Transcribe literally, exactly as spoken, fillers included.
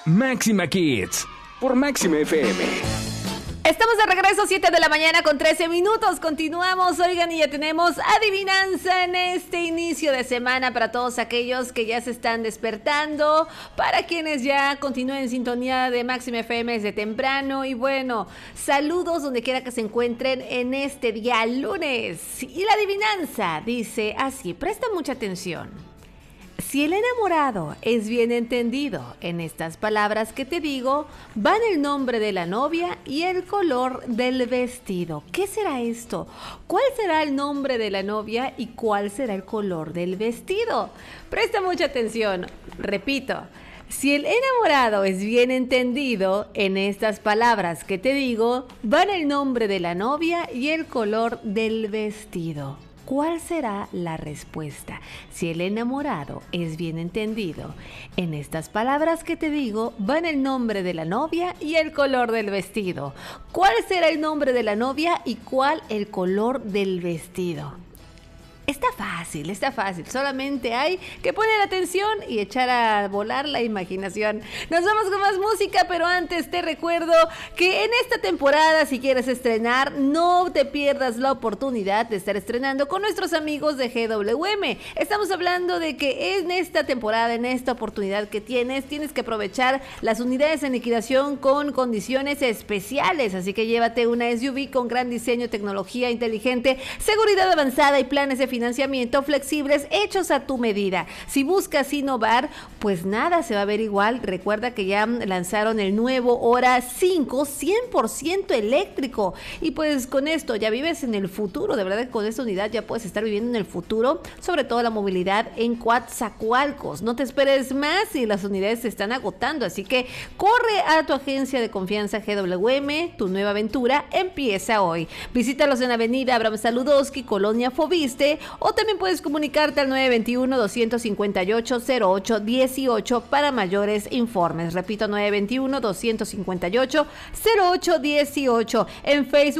Máxima Kids por Máxima F M. Estamos de regreso, siete de la mañana con trece minutos. Continuamos, oigan, y ya tenemos adivinanza en este inicio de semana para todos aquellos que ya se están despertando, para quienes ya continúen en sintonía de Máxima F M desde temprano. Y bueno, saludos donde quiera que se encuentren en este día lunes. Y la adivinanza dice así, presta mucha atención. Si el enamorado es bien entendido, en estas palabras que te digo, van el nombre de la novia y el color del vestido. ¿Qué será esto? ¿Cuál será el nombre de la novia y cuál será el color del vestido? Presta mucha atención. Repito. Si el enamorado es bien entendido, en estas palabras que te digo, van el nombre de la novia y el color del vestido. ¿Cuál será la respuesta? Si el enamorado es bien entendido, en estas palabras que te digo, van el nombre de la novia y el color del vestido. ¿Cuál será el nombre de la novia y cuál el color del vestido? Está fácil, está fácil. Solamente hay que poner atención y echar a volar la imaginación. Nos vamos con más música, pero antes te recuerdo que en esta temporada, si quieres estrenar, no te pierdas la oportunidad de estar estrenando con nuestros amigos de G W M. Estamos hablando de que en esta temporada, en esta oportunidad que tienes, tienes que aprovechar las unidades en liquidación con condiciones especiales. Así que llévate una S U V con gran diseño, tecnología inteligente, seguridad avanzada y planes de financiamiento flexibles hechos a tu medida. Si buscas innovar, pues nada se va a ver igual. Recuerda que ya lanzaron el nuevo Hora cinco cien por ciento eléctrico y pues con esto ya vives en el futuro. De verdad que con esta unidad ya puedes estar viviendo en el futuro, sobre todo la movilidad en Coatzacoalcos. No te esperes más y las unidades se están agotando, así que corre a tu agencia de confianza G W M. Tu nueva aventura empieza hoy. Visítalos en Avenida Abraham Saludowski, Colonia Fobiste, o también puedes comunicarte al nueve dos uno, dos cinco ocho, cero ocho uno ocho para mayores informes. Repito, nueve dos uno, dos cinco ocho, cero ocho uno ocho. En Facebook